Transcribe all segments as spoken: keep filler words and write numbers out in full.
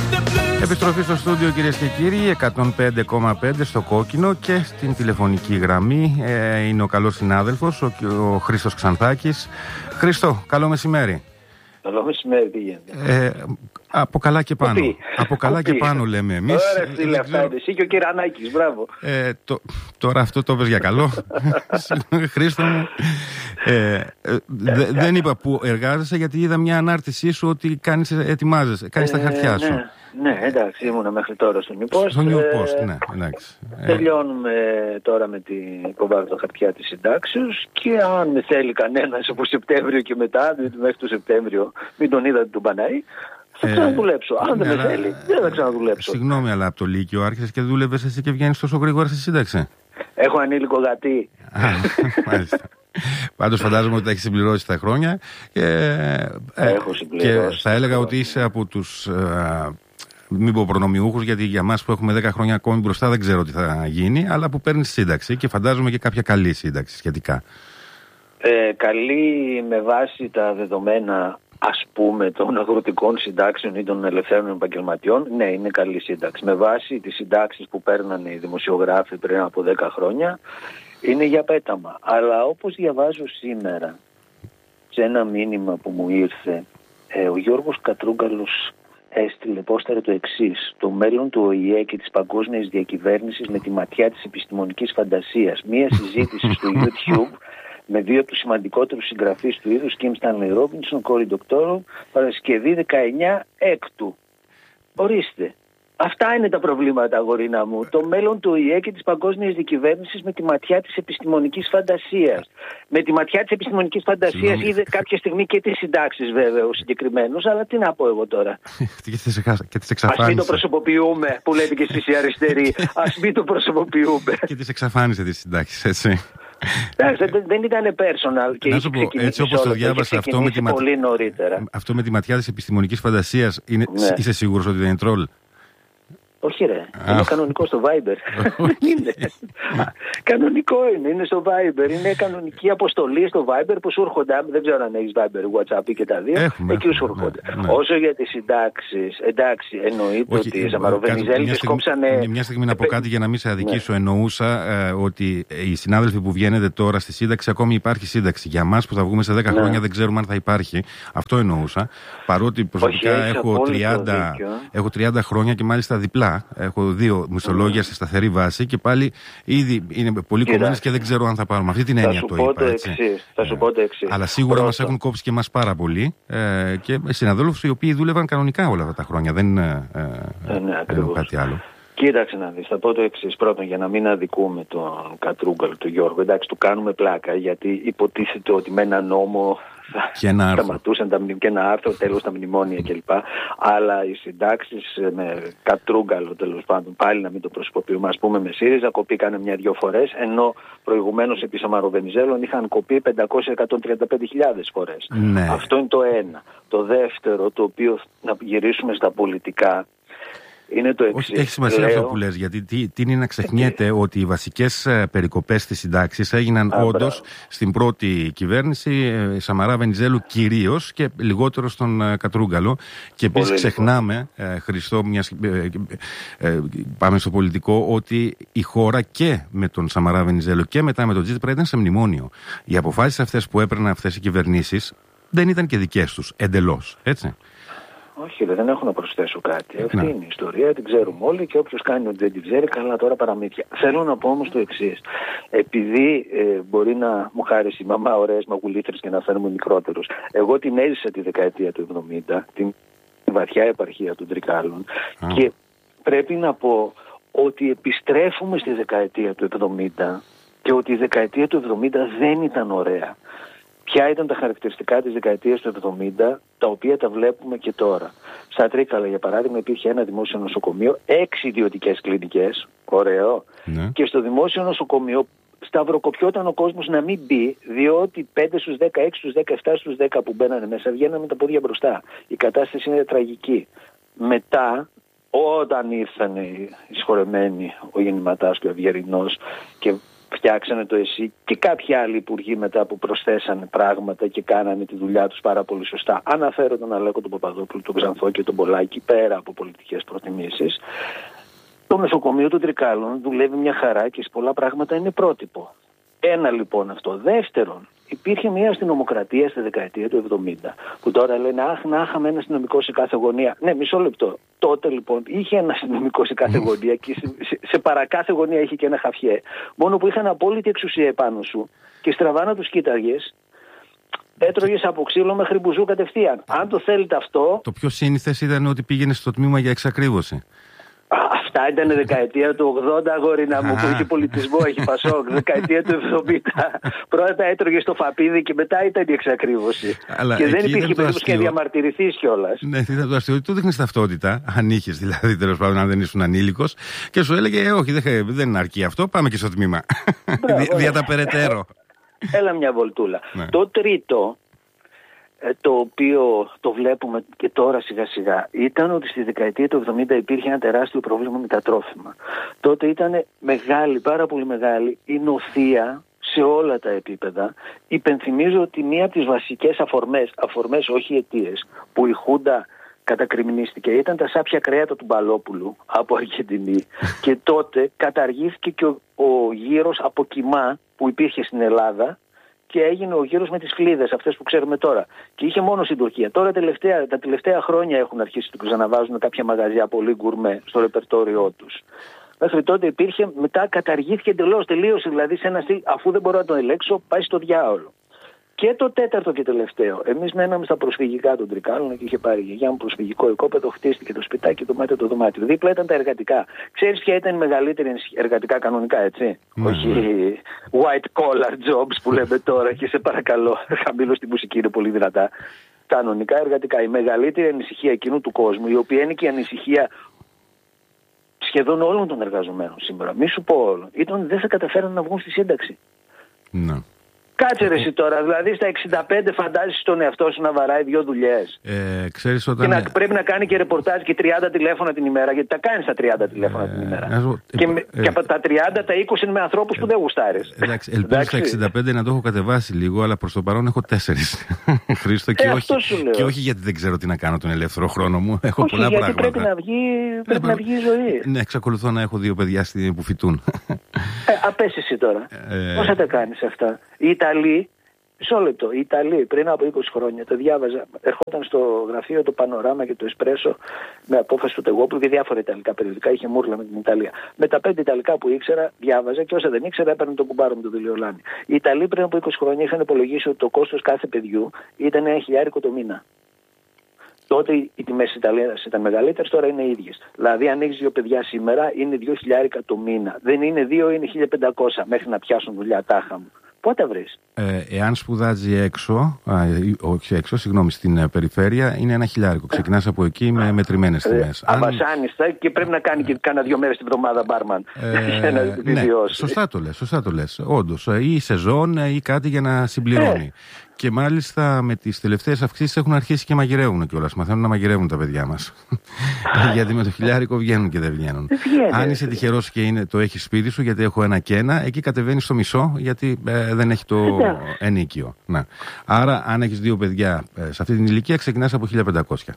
Επιστροφή στο στούντιο, κυρίες και κύριοι, εκατόν πέντε κόμμα πέντε στο κόκκινο, και στην τηλεφωνική γραμμή ε, είναι ο καλός συνάδελφος, ο, ο Χρήστος Ξανθάκης. Χρήστο, καλό μεσημέρι. Καλό μεσημέρι, τι γίνεται? Ε, από καλά και πάνω. Κοπή. Από καλά Κοπή. και πάνω λέμε εμείς. Ωραία, φίλε, αυτά είναι. Εσύ και ο Κυρανάκης, μπράβο. Ε, το, τώρα αυτό το πες για καλό. Χρήστο μου. Ε, δε, δεν είπα που εργάζεσαι, γιατί είδα μια ανάρτησή σου ότι κάνεις, ετοιμάζεσαι, κάνεις ε, τα χαρτιά σου. Ναι. Ναι, εντάξει, ήμουνα μέχρι τώρα στον New Post. Στον New Post, ναι, εντάξει. Τελειώνουμε τώρα με την υποβάθμιση των χαρτιά της συντάξεως, και αν με θέλει κανένας από Σεπτέμβριο και μετά, διότι μέχρι το Σεπτέμβριο μην τον είδατε τον Παναή, θα ε, ξαναδουλέψω. Αν δεν με θέλει, δεν θα ξαναδουλέψω. Συγγνώμη, αλλά από το Λύκειο άρχισες και δούλευες εσύ και βγαίνεις τόσο γρήγορα στη σύνταξη? Έχω ανήλικο γατί. Μάλιστα. Πάντως φαντάζομαι ότι θα έχεις συμπληρώσει τα χρόνια. Και, Έχω συμπληρώσει. Και θα έλεγα ότι είσαι από τους... μην πω προνομιούχους, γιατί για μας που έχουμε δέκα χρόνια ακόμη μπροστά δεν ξέρω τι θα γίνει, αλλά που παίρνεις σύνταξη, και φαντάζομαι και κάποια καλή σύνταξη σχετικά. Ε, καλή με βάση τα δεδομένα, ας πούμε, των αγροτικών συντάξεων ή των ελευθέρων επαγγελματιών. Ναι, είναι καλή σύνταξη. Με βάση τις συντάξεις που παίρνανε οι δημοσιογράφοι πριν από δέκα χρόνια, είναι για πέταμα. Αλλά όπως διαβάζω σήμερα σε ένα μήνυμα που μου ήρθε, ε, ο Γιώργος Κατρούγκαλος έστειλε πόσταρε το εξής: το μέλλον του Ο Η Ε και της παγκόσμιας διακυβέρνησης με τη ματιά της επιστημονικής φαντασίας. Μία συζήτηση στο YouTube με δύο από τους σημαντικότερους συγγραφείς του είδους, Kim Stanley Robinson, Cory Doctorow, Παρασκευή δεκαεννιά Έκτου. Ορίστε. Αυτά είναι τα προβλήματα, αγορίνα μου. Το μέλλον του Ο Η Ε και της παγκόσμιας διακυβέρνησης με τη ματιά της επιστημονικής φαντασίας. Με τη ματιά της επιστημονικής φαντασίας είδε κάποια στιγμή και τις συντάξεις, βέβαια, ο συγκεκριμένος, αλλά τι να πω εγώ τώρα. Και τις εξαφάνισε. Ας μην το προσωποποιούμε, που λέτε και εσείς οι αριστεροί. Ας μην το προσωποποιούμε. Και τις εξαφάνισε τις συντάξεις, έτσι. Δεν, δεν ήταν personal και είχε ξεκινήσει, έτσι όπως το διάβασα αυτό με, τη πολύ νωρίτερα. Αυτό με τη ματιά της επιστημονικής φαντασίας, είναι, ναι. Είσαι σίγουρος ότι δεν είναι τρόλ? Όχι ρε, ah. είναι κανονικό στο Viber. είναι. Κανονικό είναι, είναι στο Viber. Είναι κανονική αποστολή στο Viber που σου έρχονται. Δεν ξέρω αν έχεις Viber, WhatsApp ή και τα δύο. Έχουμε, εκεί σου έρχονται. Ναι, ναι. Όσο για τις συντάξεις, εντάξει, εννοείται όχι, ότι οι Σαμαροβενιζέλιδες κόψανε. Μια στιγμή να πω κάτι για να μην σε αδικήσω. Ναι. Εννοούσα ε, ότι οι συνάδελφοι που βγαίνετε τώρα στη σύνταξη, ακόμη υπάρχει σύνταξη. Για εμάς που θα βγούμε σε δέκα ναι. χρόνια δεν ξέρουμε αν θα υπάρχει. Αυτό εννοούσα. Παρότι προσωπικά όχι, έχω, τριάντα, έχω τριάντα χρόνια και μάλιστα διπλά. Έχω δύο μισθολόγια mm. σε σταθερή βάση, και πάλι ήδη είναι πολύ κομμένες και δεν ξέρω αν θα πάρουμε. Αυτή την έννοια το είπα. Έτσι. Θα σου πω το εξής. Αλλά σίγουρα μας έχουν κόψει και εμάς πάρα πολύ, ε, και συναδέλφους οι οποίοι δούλευαν κανονικά όλα αυτά τα χρόνια. Δεν είναι ε, ε, ναι, ε, κάτι άλλο. Κοίταξε να δεις, θα πω το εξής. Πρώτον, για να μην αδικούμε τον Κατρούγκαλο, τον Γιώργο, εντάξει, του κάνουμε πλάκα, γιατί υποτίθεται ότι με ένα νόμο θα σταματούσαν τα μνημόνια, και ένα άρθρο, τέλος τα μνημόνια κλπ. Αλλά οι συντάξεις με Κατρούγκαλο, τέλος πάντων, πάλι να μην το προσωποποιούμε, ας πούμε με ΣΥΡΙΖΑ, κοπήκανε μια-δυο φορές, ενώ προηγουμένως επί Σαμαροβενιζέλων είχαν κοπεί πεντακόσιες με εκατόν τριάντα πέντε χιλιάδες φορές. Ναι. Αυτό είναι το ένα. Το δεύτερο, το οποίο να γυρίσουμε στα πολιτικά, είναι το εξής. Όχι, έχει σημασία αυτό που λες, γιατί τι, τι είναι να ξεχνιέται ε, ότι οι βασικές ε, περικοπές της συντάξης έγιναν α, όντως στην πρώτη κυβέρνηση ε, Σαμαρά Βενιζέλου κυρίως, και λιγότερο στον ε, Κατρούγκαλο. Και επίσης ξεχνάμε, ε, Χριστό, μιας, ε, ε, ε, πάμε στο πολιτικό, ότι η χώρα και με τον Σαμαρά Βενιζέλου και μετά με τον Τζίπρα ήταν σε μνημόνιο. Οι αποφάσεις αυτές που έπαιρναν αυτές οι κυβερνήσεις δεν ήταν και δικές τους εντελώς, έτσι. Όχι, δεν έχω να προσθέσω κάτι. Αυτή ναι. είναι η ιστορία, την ξέρουμε όλοι, και όποιος κάνει ότι δεν την ξέρει, καλά τώρα παραμύθια. Θέλω να πω όμως το εξής. Επειδή ε, μπορεί να μου χάρησε η μαμά ωραίες μαγουλήθρες και να φαίνομαι μικρότερος, εγώ την έζησα τη δεκαετία του εβδομήντα, την βαθιά επαρχία των Τρικάλων, mm. και πρέπει να πω ότι επιστρέφουμε στη δεκαετία του εβδομήντα και ότι η δεκαετία του εβδομήντα δεν ήταν ωραία. Ποια ήταν τα χαρακτηριστικά της δεκαετίας του εβδομήντα, τα οποία τα βλέπουμε και τώρα. Στα Τρίκαλα, για παράδειγμα, υπήρχε ένα δημόσιο νοσοκομείο, έξι ιδιωτικές κλινικές, ωραίο, ναι. και στο δημόσιο νοσοκομείο σταυροκοπιόταν ο κόσμος να μην μπει, διότι πέντε στους δέκα, έξι στους δέκα, επτά στους δέκα που μπαίνανε μέσα βγαίνανε με τα πόδια μπροστά. Η κατάσταση είναι τραγική. Μετά, όταν ήρθαν οι σχολεμένοι, ο Γεννηματάς και ο Αυγερινός, και φτιάξανε το ΕΣΥ και κάποιοι άλλοι υπουργοί μετά που προσθέσανε πράγματα και κάνανε τη δουλειά τους πάρα πολύ σωστά. Αναφέρω τον Αλέκο, τον Παπαδόπουλο, τον Ξανθό και τον Πολάκη, πέρα από πολιτικές προτιμήσεις. Το νοσοκομείο του Τρικάλων δουλεύει μια χαρά και σε πολλά πράγματα είναι πρότυπο. Ένα λοιπόν αυτό. Δεύτερον, υπήρχε μια αστυνομοκρατία στη δεκαετία του εβδομήντα που τώρα λένε αχ, να είχαμε ένα αστυνομικό σε κάθε γωνία. Ναι, μισό λεπτό. Τότε λοιπόν είχε ένα αστυνομικό σε κάθε γωνία και σε, σε, σε παρακάθε γωνία είχε και ένα χαφιέ. Μόνο που είχαν απόλυτη εξουσία επάνω σου και στραβάνα τους κοίταγες. Έτρωγες από ξύλο μέχρι μπουζού κατευθείαν. Αν το θέλετε αυτό. Το πιο σύνηθες ήταν ότι πήγαινε στο τμήμα για εξακρίβωση. Αυτά ήταν δεκαετία του ογδόντα, αγόρινα μου, που είχε πολιτισμό, έχει Πασόκ. Δεκαετία του εβδομήντα. Πρώτα έτρωγε στο φαπίδι και μετά ήταν η εξακρίβωση. Αλλά και δεν υπήρχε περίπτωση και να διαμαρτυρηθεί κιόλας. Ναι, ήταν το αστείο. Του δείχνει ταυτότητα, αν είχε δηλαδή, τέλος πάντων, αν δεν ήσουν ανήλικος, και σου έλεγε ε, όχι, δεν, δεν αρκεί αυτό, πάμε και στο τμήμα. Δια τα περαιτέρω. Έλα μια βολτούλα. Ναι. Το τρίτο, το οποίο το βλέπουμε και τώρα σιγά σιγά, ήταν ότι στη δεκαετία του εβδομήντα υπήρχε ένα τεράστιο πρόβλημα με τα τρόφιμα. Τότε ήταν μεγάλη, πάρα πολύ μεγάλη η νοθεία σε όλα τα επίπεδα. Υπενθυμίζω ότι μία από τις βασικές αφορμές, αφορμές όχι αιτίες, που η Χούντα κατακριμνίστηκε ήταν τα σάπια κρέατα του Μπαλόπουλου από Αργεντινή και τότε καταργήθηκε και ο, ο γύρος από κοιμά που υπήρχε στην Ελλάδα και έγινε ο γύρος με τις φλίδες, αυτές που ξέρουμε τώρα. Και είχε μόνο στην Τουρκία. Τώρα τελευταία, τα τελευταία χρόνια έχουν αρχίσει να ξαναβάζουν κάποια μαγαζιά πολύ γκουρμέ στο ρεπερτόριό τους. Μέχρι τότε υπήρχε, μετά καταργήθηκε εντελώς, τελείωσε δηλαδή σε ένα στυλ, αφού δεν μπορώ να το ελέγξω, πάει στο διάολο. Και το τέταρτο και τελευταίο. Εμείς μέναμε στα προσφυγικά των Τρικάλων και είχε πάρει η γιαγιά μου προσφυγικό οικόπεδο, χτίστηκε το σπιτάκι, το δωμάτιο το δωμάτιο. Δίπλα ήταν τα εργατικά. Ξέρεις ποια ήταν η μεγαλύτερη εργατικά κανονικά, έτσι? Mm. Όχι white collar jobs που λέμε τώρα και σε παρακαλώ, χαμήλω στη μουσική, είναι πολύ δυνατά. Κανονικά εργατικά. Η μεγαλύτερη ανησυχία εκείνου του κόσμου, η οποία είναι και η ανησυχία σχεδόν όλων των εργαζομένων σήμερα, μη σου πω όλων, ήταν ότι δεν θα καταφέραν να βγουν στη σύνταξη. Mm. Κάτσε ρε εσύ τώρα, δηλαδή στα εξήντα πέντε φαντάζεσαι τον εαυτό σου να βαράει δύο δουλειές. Ε, ξέρεις, όταν... Και να, πρέπει να κάνει και ρεπορτάζ και τριάντα τηλέφωνα την ημέρα, γιατί τα κάνει στα τριάντα τηλέφωνα ε, την ημέρα. Ε, και, ε, και από τα τριάντα τα είκοσι είναι με ανθρώπους ε, που δεν γουστάρεις. Εντάξει, ελπίζω στα εξήντα πέντε να το έχω κατεβάσει λίγο, αλλά προς το παρόν έχω τέσσερις. Χρήστο, και, ε, όχι, και όχι γιατί δεν ξέρω τι να κάνω τον ελεύθερο χρόνο μου. Έχω όχι, πολλά γιατί πράγματα. Πρέπει να βγει, πρέπει ε, να βγει η ζωή. Ναι, εξακολουθώ να έχω δύο παιδιά που φοιτούν. Ε, απες εσύ τώρα. Ε, Πώς θα τα κάνεις αυτά? Οι Ιταλοί. Μισό λεπτό. Οι Ιταλοί πριν από είκοσι χρόνια το διάβαζα. Ερχόταν στο γραφείο το Πανοράμα και το Εσπρέσο με απόφαση του Τεγόπουλου και διάφορα ιταλικά περιοδικά. Είχε μούρλα με την Ιταλία. Με τα πέντε ιταλικά που ήξερα, διάβαζα και όσα δεν ήξερα έπαιρνε τον κουμπάρο με τον Δηλιολάνη. Οι Ιταλοί πριν από είκοσι χρόνια είχαν υπολογίσει ότι το κόστος κάθε παιδιού ήταν ένα χιλιάρικο το μήνα. Τότε οι τιμές Ιταλίας ήταν μεγαλύτερες, τώρα είναι ίδιες. Δηλαδή, αν έχεις δύο παιδιά σήμερα, είναι δύο χιλιάρικα το μήνα. Δεν είναι δύο, είναι χίλια πεντακόσια μέχρι να πιάσουν δουλειά τάχα μου. Πότε βρεις? Ε, εάν σπουδάζει έξω, α, όχι έξω, συγγνώμη, στην ε, περιφέρεια, είναι ένα χιλιάρικο. Ξεκινάς από εκεί με μετρημένες τιμές. Ε, Αβασάνιστα Αν... και πρέπει να κάνει και κάνα δύο μέρες την εβδομάδα μπάρμαν. Ε, για να ναι, σωστά το λες, σωστά το λες. Όντως, ή σεζόν ή κάτι για να συμπληρώνει. Ε. Και μάλιστα με τις τελευταίες αυξήσεις έχουν αρχίσει και μαγειρεύουν κιόλας. Μαθαίνουν να μαγειρεύουν τα παιδιά μας. Γιατί με το χιλιάρικο βγαίνουν και δεν βγαίνουν. Αν είσαι τυχερός και είναι, το έχεις σπίτι σου, γιατί έχω ένα και ένα, εκεί κατεβαίνει στο μισό, γιατί ε, δεν έχει το ενίκιο. Να. Άρα, αν έχεις δύο παιδιά ε, σε αυτή την ηλικία, ξεκινάς από χίλια πεντακόσια.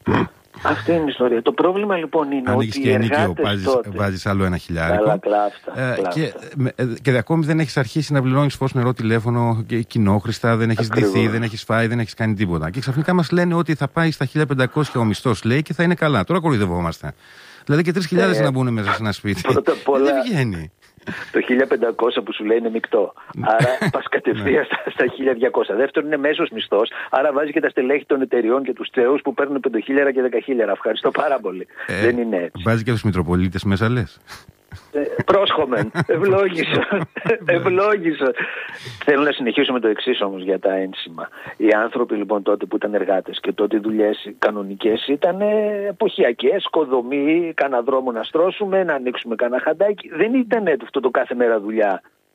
Αυτή είναι η ιστορία. Το πρόβλημα λοιπόν είναι αν ότι έχεις και ενίκιο, βάζεις, τότε... βάζεις άλλο ένα χιλιάρικο. Καλά, κλάφτα, ε, κλάφτα. Και, και, και ακόμη δεν έχεις αρχίσει να πληρώνεις φως, νερό, τηλέφωνο και κοινόχρηστα, δεν έχεις ντυθεί, δεν έχεις φάει, δεν έχεις κάνει τίποτα. Και ξαφνικά μας λένε ότι θα πάει στα χίλια πεντακόσια ο μισθός, λέει, και θα είναι καλά. Τώρα κοροϊδευόμαστε. Δηλαδή και τρεις χιλιάδες ε, να μπουν μέσα σε ένα σπίτι. Πολλά... δεν βγαίνει. Το χίλια πεντακόσια που σου λέει είναι μεικτό. Άρα πας κατευθείαν στα, στα χίλια διακόσια. Δεύτερον, είναι μέσος μισθός. Άρα βάζει και τα στελέχη των εταιριών και τους τσέους που παίρνουν πέντε χιλιάδες και δέκα χιλιάδες. Ευχαριστώ πάρα πολύ. Ε, Δεν είναι έτσι. Βάζει και τους Μητροπολίτες μέσα, λες. Ε, πρόσχομεν. Ευλόγησον. Ευλόγησον. Θέλω να συνεχίσω με το εξής όμως για τα ένσημα. Οι άνθρωποι λοιπόν τότε που ήταν εργάτες και τότε οι δουλειές κανονικές ήταν εποχιακές, οικοδομή, κάνα δρόμο να στρώσουμε, να ανοίξουμε κάνα χαντάκι. Δεν ήταν αυτό το κάθε μέρα δουλειά.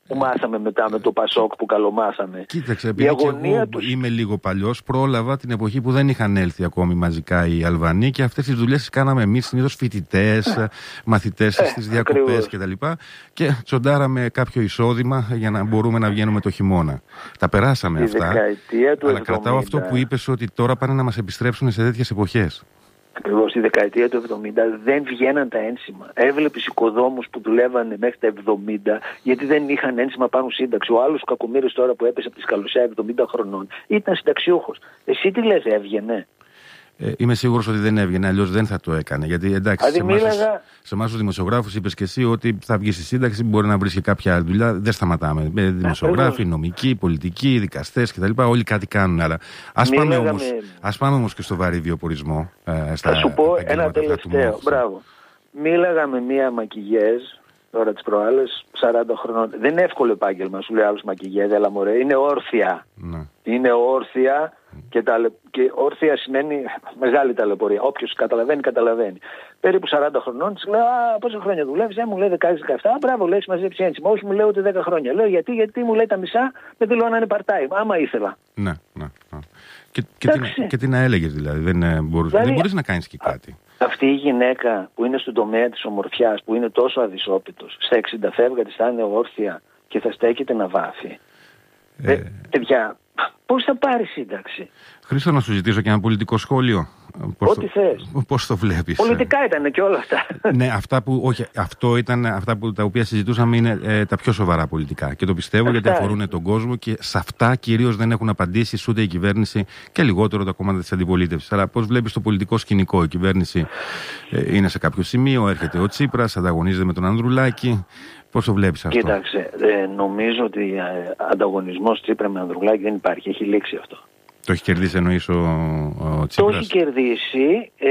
που μάθαμε μετά με το Πασόκ που καλομάθαμε. Κοίταξε, επειδή και εγώ τους... είμαι λίγο παλιός, πρόλαβα την εποχή που δεν είχαν έλθει ακόμη μαζικά οι Αλβανοί και αυτές τις δουλειές τις κάναμε εμείς συνήθως φοιτητές, ε. μαθητές ε, στις διακοπές κτλ. Και, και τσοντάραμε κάποιο εισόδημα για να μπορούμε να βγαίνουμε το χειμώνα. Τα περάσαμε Στη αυτά. Αλλά κρατάω αυτό που είπες, ότι τώρα πάνε να μας επιστρέψουν σε τέτοιες εποχές. Ακριβώς, στη δεκαετία του εβδομήντα δεν βγαίναν τα ένσημα. Έβλεπες οικοδόμους που δουλεύανε μέχρι τα εβδομήντα, γιατί δεν είχαν ένσημα πάνω σύνταξη. Ο άλλος κακομοίρης τώρα που έπεσε από τη σκαλωσιά εβδομήντα χρονών ήταν συνταξιούχος. Εσύ τι λες, έβγαινε? Ε, είμαι σίγουρος ότι δεν έβγαινε, αλλιώς δεν θα το έκανε. Γιατί εντάξει, σε εμάς, μίλαγα... σε εμάς τους δημοσιογράφους είπες και εσύ ότι θα βγει στη σύνταξη, μπορεί να βρεις και κάποια δουλειά. Δεν σταματάμε. Ε, δημοσιογράφοι, νομικοί, πολιτικοί, δικαστές κτλ. Όλοι κάτι κάνουν. Αλλά ας πάμε όμως, με... ας πάμε όμως και στο βαρύ βιοπορισμό. Ε, στα θα σου πω ένα τελευταίο. Μπράβο. Μίλαγα με μία μακιγιέζ τώρα τις προάλλες, σαράντα χρονών. Δεν είναι εύκολο επάγγελμα, σου λέει άλλος μακιγιέζ, αλλά μωρέ, είναι όρθια. Ναι. Είναι όρθια. Και, ταλε... και όρθια σημαίνει μεγάλη ταλαιπωρία. Όποιος καταλαβαίνει, καταλαβαίνει. Περίπου σαράντα χρονών της λέω: Α, πόσα χρόνια δουλεύεις? Ε, μου λέει δεκαέξι δεκαεπτά. Μπράβο, λέει, μαζέψει ένσημα. Όχι, μου λέει ότι δέκα χρόνια. Λέω: Γιατί, γιατί μου λέει τα μισά με δηλώνανε part-time. Άμα ήθελα. Ναι, ναι. ναι. Και, και, τι, και τι να έλεγες δηλαδή, δεν, μπορείς, δηλαδή, δεν μπορείς να κάνεις και κάτι. Α, αυτή η γυναίκα που είναι στον τομέα της ομορφιάς, που είναι τόσο αδυσόπιτος, στα εξήντα φεύγα της θα είναι όρθια και θα στέκεται να βάφει. Ε, ε, παιδιά, πώς θα πάρει σύνταξη? Χρήστο, να σου ζητήσω και ένα πολιτικό σχόλιο. Πώς Ό,τι το, θες. Πώς το βλέπεις? Πολιτικά ήταν και όλα αυτά. Ναι, αυτά που, όχι, αυτό ήταν αυτά που, τα οποία συζητούσαμε είναι ε, τα πιο σοβαρά πολιτικά. Και το πιστεύω αυτά, γιατί αφορούν τον κόσμο και σε αυτά κυρίως δεν έχουν απαντήσει ούτε η κυβέρνηση και λιγότερο τα κόμματα της αντιπολίτευσης. Αλλά πώς βλέπεις το πολιτικό σκηνικό? Η κυβέρνηση ε, είναι σε κάποιο σημείο, έρχεται ο Τσίπρας, ανταγωνίζεται με τον Ανδρουλάκη. Πώς το βλέπεις αυτό? Κοίταξε, ε, νομίζω ότι ε, ανταγωνισμός Τσίπρα με Ανδρουλάκη δεν υπάρχει. Έχει λήξει αυτό. Το έχει κερδίσει εννοείς ο, ο Τσίπρας? Το έχει κερδίσει ε,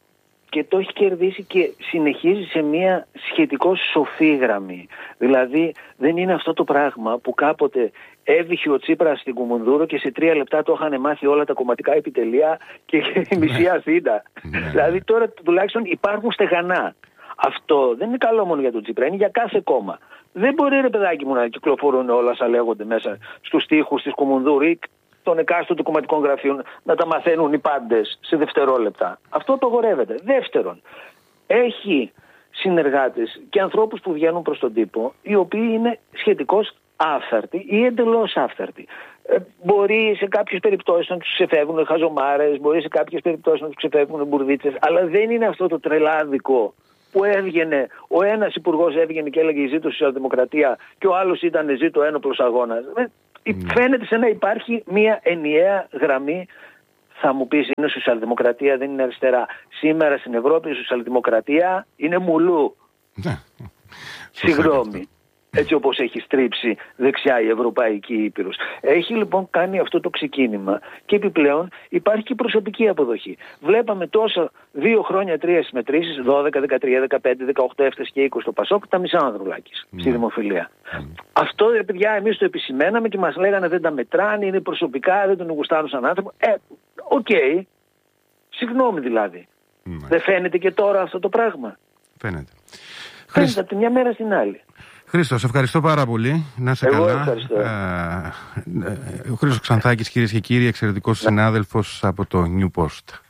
και το έχει κερδίσει και συνεχίζει σε μια σχετικώς σοφή γραμμή. Δηλαδή δεν είναι αυτό το πράγμα που κάποτε έβηχε ο Τσίπρας στην Κουμουνδούρο και σε τρία λεπτά το είχαν μάθει όλα τα κομματικά επιτελεία και η μισή Αθήνα. Δηλαδή τώρα τουλάχιστον υπάρχουν στεγανά. Αυτό δεν είναι καλό μόνο για τον Τσίπρα, είναι για κάθε κόμμα. Δεν μπορεί, ρε παιδάκι μου, να κυκλοφορούν όλα σαν λέγονται μέσα στους τοίχους της Κουμουνδούρου ή των εκάστοτε κομματικών γραφείων να τα μαθαίνουν οι πάντες σε δευτερόλεπτα. Αυτό απαγορεύεται. Δεύτερον, έχει συνεργάτες και ανθρώπους που βγαίνουν προς τον τύπο, οι οποίοι είναι σχετικώς άφθαρτοι ή εντελώς άφθαρτοι. Ε, μπορεί σε κάποιες περιπτώσεις να τους ξεφεύγουν χαζομάρες, μπορεί σε κάποιες περιπτώσεις να τους ξεφεύγουν μπουρδίτσες, αλλά δεν είναι αυτό το τρελάδικο που έβγαινε, ο ένας υπουργός έβγαινε και έλεγε ζήτω σοσιαλδημοκρατία και ο άλλος ήταν ζήτω ένοπλος αγώνας. Mm. Φαίνεται σε να υπάρχει μια ενιαία γραμμή. Θα μου πεις, είναι σοσιαλδημοκρατία, δεν είναι αριστερά. Σήμερα στην Ευρώπη η σοσιαλδημοκρατία είναι μουλού. Συγγνώμη. Έτσι όπως έχει στρίψει δεξιά η Ευρωπαϊκή Ήπειρος. Έχει λοιπόν κάνει αυτό το ξεκίνημα και επιπλέον υπάρχει και προσωπική αποδοχή. Βλέπαμε τόσα δύο χρόνια τρία συμμετρήσεις, δώδεκα, δεκατρία, δεκαπέντε, δεκαοκτώ, έφτασε και είκοσι το Πασόκ, τα μισά Ανδρουλάκης mm. στη δημοφιλία. Mm. Αυτό, ρε παιδιά, εμείς το επισημαίναμε και μας λέγανε δεν τα μετράνε, είναι προσωπικά, δεν τον γουστάρουν σαν άνθρωπο. Ε, οκ. Okay. Συγγνώμη δηλαδή. Mm. Δεν φαίνεται και τώρα αυτό το πράγμα? Φαίνεται. Φαίνεται από τη μια μέρα στην άλλη. Χρήστο, σε ευχαριστώ πάρα πολύ. Να είσαι Εγώ καλά. Ευχαριστώ. Ε, ο Χρήστος Ξανθάκης, κυρίες και κύριοι, εξαιρετικός συνάδελφος από το New Post.